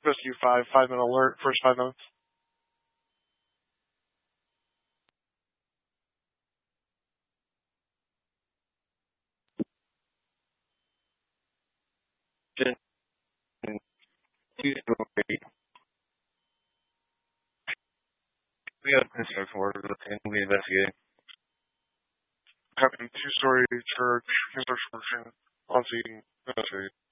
Rescue 5, 5-minute alert, first 5 minutes. We have construction workers and we investigating. Happening 2-story church, construction on scene, investigating.